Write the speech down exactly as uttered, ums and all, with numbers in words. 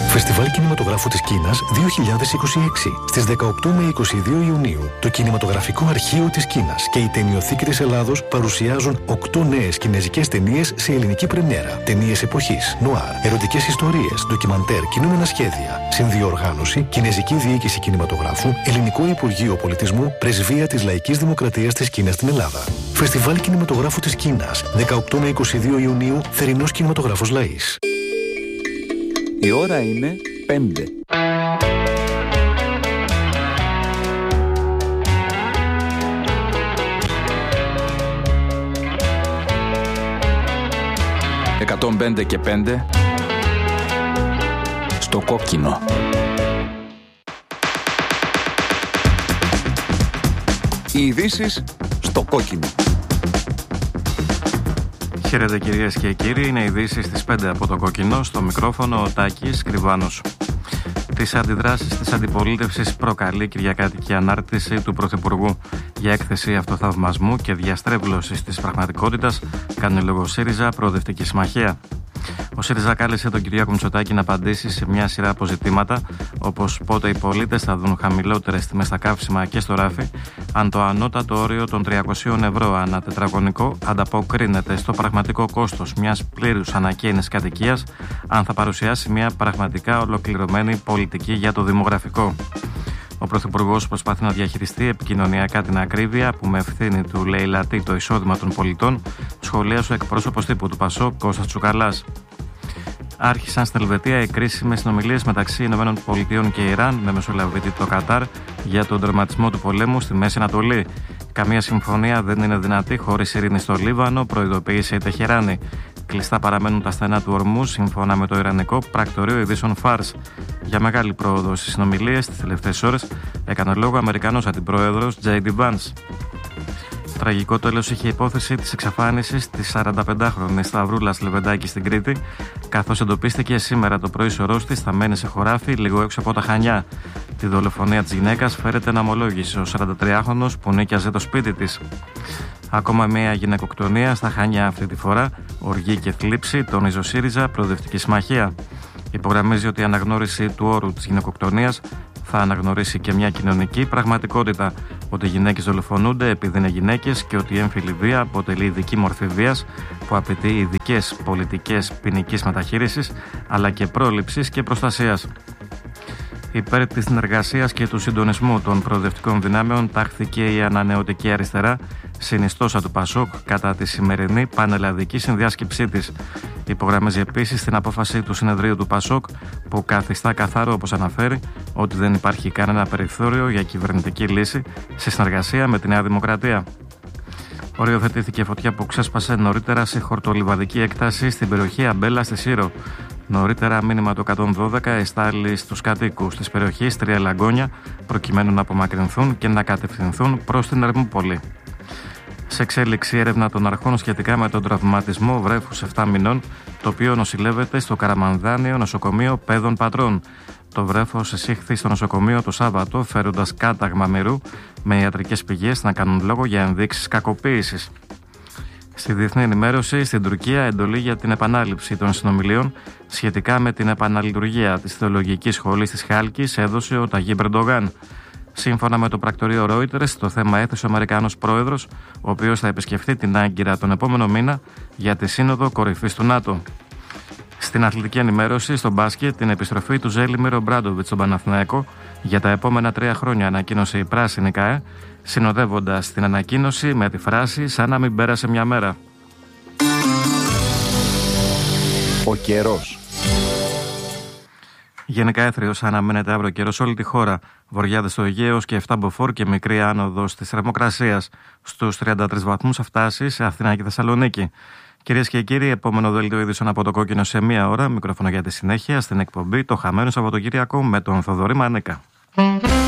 Φεστιβάλ Κινηματογράφου της Κίνας δύο χιλιάδες είκοσι έξι. Στις δεκαοκτώ με είκοσι δύο Ιουνίου, το Κινηματογραφικό Αρχείο της Κίνας και η Ταινιοθήκη της Ελλάδος παρουσιάζουν οκτώ νέες κινεζικές ταινίες σε ελληνική πρεμιέρα. Ταινίες εποχής, νουάρ, ερωτικές ιστορίες, ντοκιμαντέρ, κινούμενα σχέδια. Συνδιοργάνωση, Κινεζική Διοίκηση Κινηματογράφου, Ελληνικό Υπουργείο Πολιτισμού, Πρεσβεία της Λαϊκής Δημοκρατίας της Κίνας στην Ελλάδα. Φεστιβάλ Κινηματογράφου της Κίνας, δεκαοκτώ με είκοσι δύο Ιουνίου, Θερινός Κινηματογράφος Λαΐς. Η ώρα είναι πέντε. εκατόν πέντε και πέντε στο κόκκινο. Οι ειδήσεις στο κόκκινο. Χαίρετε κυρίες και κύριοι, είναι ειδήσεις στις πέντε από το κόκκινο, στο μικρόφωνο ο Τάκης Κρυβάνος. Τις αντιδράσεις της αντιπολίτευσης προκαλεί κυριακάτικη ανάρτηση του Πρωθυπουργού για έκθεση αυτοθαυμασμού και διαστρέβλωσης της πραγματικότητας, κάνει λόγο ΣΥΡΙΖΑ Προοδευτική Συμμαχία. Ο ΣΥΡΙΖΑ κάλεσε τον Κυριάκο Μητσοτάκη να απαντήσει σε μια σειρά αποζητήματα, όπως πότε οι πολίτες θα δουν χαμηλότερες τιμές στα καύσιμα και στο ράφι, αν το ανώτατο όριο των τριακόσια ευρώ ανά τετραγωνικό ανταποκρίνεται στο πραγματικό κόστος μιας πλήρους ανακαίνης κατοικίας, αν θα παρουσιάσει μια πραγματικά ολοκληρωμένη πολιτική για το δημογραφικό. Ο Πρωθυπουργός προσπαθεί να διαχειριστεί επικοινωνιακά την ακρίβεια που με ευθύνη του λαιλατεί το εισόδημα των πολιτών, σχολίασε ο εκπρόσωπος τύπου του ΠΑΣΟΚ Κώστας Τσουκαλάς. Άρχισαν στην Ελβετία οι κρίσιμες συνομιλίες μεταξύ ΗΠΑ και Ιράν με μεσολαβητή το Κατάρ για τον τερματισμό του πολέμου στη Μέση Ανατολή. Καμία συμφωνία δεν είναι δυνατή χωρίς ειρήνη στο Λίβανο, προειδοποίησε η Τεχεράνη. Κλειστά παραμένουν τα στενά του ορμού, σύμφωνα με το Ιρανικό Πρακτορείο Ειδήσεων Φάρς. Για μεγάλη πρόοδο στις συνομιλίες τις τελευταίες ώρες έκανε λόγο ο Αμερικανός Αντιπρόεδρος τζέι ντι Vance. Τραγικό τέλος είχε η υπόθεση της εξαφάνισης της σαρανταπεντάχρονης Σταυρούλας Λεβεντάκη στην Κρήτη, καθώς εντοπίστηκε σήμερα το πρωί σωρός της θαμμένη σε χωράφι λίγο έξω από τα Χανιά. Τη δολοφονία της γυναίκας φέρεται να ομολόγησε ο σαραντατριάχρονος που νίκιαζε το σπίτι της. Ακόμα μια γυναικοκτονία στα Χανιά αυτή τη φορά, οργή και θλίψη, τόνιζε ο ΣΥΡΙΖΑ Προοδευτική Συμμαχία. Υπογραμμίζει ότι η αναγνώριση του όρου της γυναικοκτονίας θα αναγνωρίσει και μια κοινωνική πραγματικότητα, ότι οι γυναίκες δολοφονούνται επειδή είναι γυναίκες και ότι η έμφυλη βία αποτελεί ειδική μορφή βίας που απαιτεί ειδικές πολιτικές ποινικής μεταχείρισης αλλά και πρόληψης και προστασίας. Υπέρ της συνεργασίας και του συντονισμού των προοδευτικών δυνάμεων τάχθηκε η ανανεωτική αριστερά, συνιστόσα του ΠΑΣΟΚ, κατά τη σημερινή πανελλαδική συνδιάσκεψή της. Υπογραμμίζει επίσης την απόφαση του συνεδρίου του ΠΑΣΟΚ που καθιστά καθαρό, όπως αναφέρει, ότι δεν υπάρχει κανένα περιθώριο για κυβερνητική λύση σε συνεργασία με τη Νέα Δημοκρατία. Οριοθετήθηκε φωτιά που ξέσπασε νωρίτερα σε χορτολιβαδική έκταση στην περιοχή Αμπέλα στη Σύρο. Νωρίτερα, μήνυμα του εκατόν δώδεκα εστάλει στους κατοίκους της περιοχής Τρία Λαγκόνια προκειμένου να απομακρυνθούν και να κατευθυνθούν προς την Ερμούπολη. Σε εξέλιξη έρευνα των αρχών σχετικά με τον τραυματισμό βρέφους επτά μηνών, το οποίο νοσηλεύεται στο Καραμανδάνιο Νοσοκομείο Πέδων Πατρών. Το βρέφος εισήχθη στο νοσοκομείο το Σάββατο, φέροντας κάταγμα μυρού, με ιατρικές πηγές να κάνουν λόγο για ενδείξεις κακοποίησης. Στη διεθνή ενημέρωση, στην Τουρκία, εντολή για την επανάληψη των συνομιλίων σχετικά με την επαναλειτουργία της θεολογικής σχολής της Χάλκης έδωσε ο Ταγίπ Ερντογάν. Σύμφωνα με το πρακτορείο Reuters, το θέμα έθεσε ο Αμερικάνος πρόεδρος, ο οποίος θα επισκεφθεί την Άγκυρα τον επόμενο μήνα για τη Σύνοδο Κορυφής του ΝΑΤΟ. Στην αθλητική ενημέρωση, στο μπάσκετ, την επιστροφή του Ζέλιμιρ Ομπράντοβιτς στον Παναθηναϊκό για τα επόμενα τρία χρόνια, ανακοίνωσε η πράσινη ΚΑΕ, συνοδεύοντας την ανακοίνωση με τη φράση «σαν να μην πέρασε μια μέρα». Ο καιρός. Γενικά έθριος αναμένεται αύριο καιρός σε όλη τη χώρα. Βορειάδες στο Αιγαίο και εφτά μποφόρ και μικρή άνοδος της θερμοκρασίας. Στους τριάντα τρεις βαθμούς θα φτάσει σε Αθήνα και Θεσσαλονίκη. Κυρίες και κύριοι, επόμενο δελτίο ειδήσεων από το κόκκινο σε μία ώρα. Μικρόφωνο για τη συνέχεια στην εκπομπή Το Χαμένο Σαββατοκύριακο με τον Θοδωρή Μανίκα.